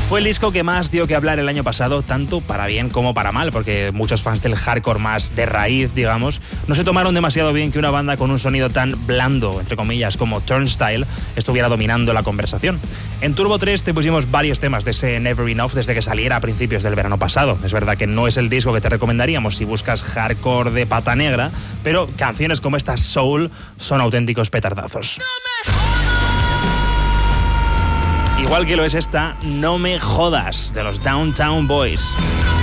Fue el disco que más dio que hablar el año pasado, tanto para bien como para mal, porque muchos fans del hardcore más de raíz, digamos, no se tomaron demasiado bien que una banda con un sonido tan blando, entre comillas, como Turnstile, estuviera dominando la conversación. En Turbo 3 te pusimos varios temas de ese Never Enough desde que saliera a principios del verano pasado. Es verdad que no es el disco que te recomendaríamos si buscas hardcore de pata negra, pero canciones como esta Soul son auténticos petardazos. Igual que lo es esta No Me Jodas, de los Downtown Boys.